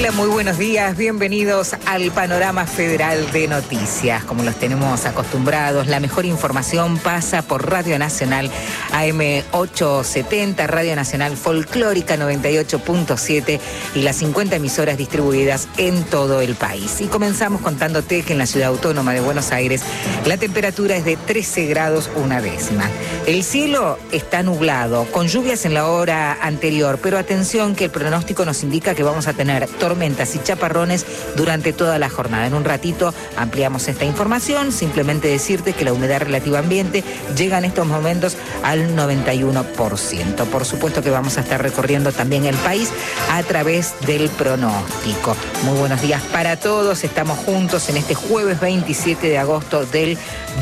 Hola, muy buenos días, bienvenidos al Panorama Federal de Noticias. Como los tenemos acostumbrados, la mejor información pasa por Radio Nacional AM 870, Radio Nacional Folclórica 98.7 y las 50 emisoras distribuidas en todo el país. Y comenzamos contándote que en la Ciudad Autónoma de Buenos Aires la temperatura es de 13 grados una décima. El cielo está nublado, con lluvias en la hora anterior, pero atención que el pronóstico nos indica que vamos a tener tormentas y chaparrones durante toda la jornada. En un ratito ampliamos esta información, simplemente decirte que la humedad relativa ambiente llega en estos momentos al 91%. Por supuesto que vamos a estar recorriendo también el país a través del pronóstico. Muy buenos días para todos, estamos juntos en este jueves 27 de agosto del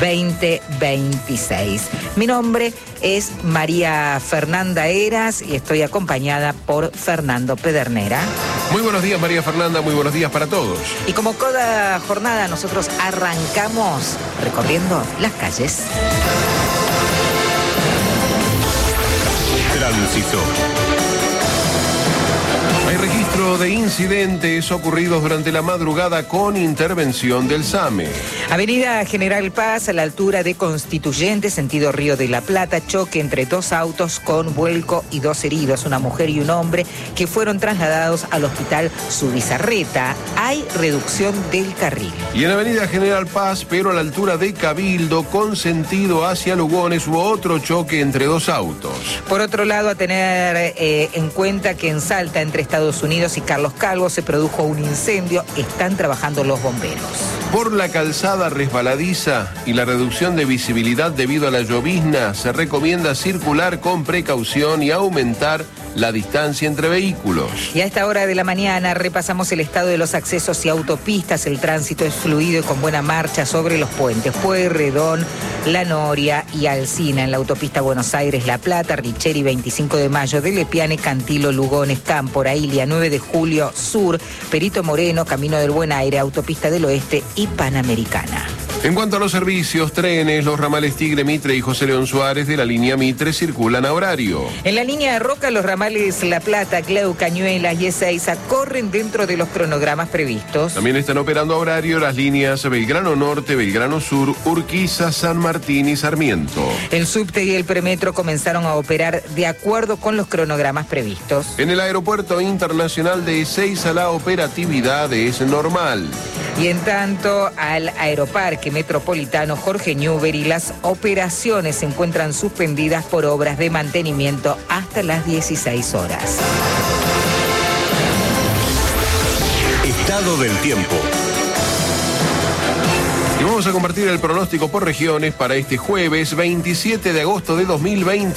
2026. Mi nombre es María Fernanda Heras y estoy acompañada por Fernando Pedernera. Muy buenos días, María Fernanda, muy buenos días para todos. Y como cada jornada nosotros arrancamos recorriendo las calles. Tránsito. Hay registro de incidentes ocurridos durante la madrugada con intervención del SAME. Avenida General Paz, a la altura de Constituyente, sentido Río de la Plata, choque entre dos autos con vuelco y dos heridos, una mujer y un hombre, que fueron trasladados al hospital Zubizarreta. Hay reducción del carril. Y en Avenida General Paz, pero a la altura de Cabildo, con sentido hacia Lugones, hubo otro choque entre dos autos. Por otro lado, a tener en cuenta que en Salta, entre Estados Unidos y Carlos Calvo, se produjo un incendio. Están trabajando los bomberos. Por la calzada resbaladiza y la reducción de visibilidad debido a la llovizna, se recomienda circular con precaución y aumentar la distancia entre vehículos. Y a esta hora de la mañana repasamos el estado de los accesos y autopistas. El tránsito es fluido y con buena marcha sobre los puentes Pueyrredón, La Noria y Alsina. En la autopista Buenos Aires-La Plata, Richeri 25 de Mayo, de Lepiane, Cantilo, Lugones, Cámpora, Ilia 9 de Julio, Sur, Perito Moreno, Camino del Buen Aire, Autopista del Oeste y Panamericana. En cuanto a los servicios, trenes, los ramales Tigre, Mitre y José León Suárez de la línea Mitre circulan a horario. En la línea de Roca, los ramales La Plata, Cleu, Cañuelas y Ezeiza corren dentro de los cronogramas previstos. También están operando a horario las líneas Belgrano Norte, Belgrano Sur, Urquiza, San Martín y Sarmiento. El subte y el premetro comenzaron a operar de acuerdo con los cronogramas previstos. En el aeropuerto internacional de Ezeiza la operatividad es normal. Y en tanto, al Aeroparque Metropolitano Jorge Newbery, las operaciones se encuentran suspendidas por obras de mantenimiento hasta las 16 horas. Estado del tiempo. Y vamos a compartir el pronóstico por regiones para este jueves 27 de agosto de 2020.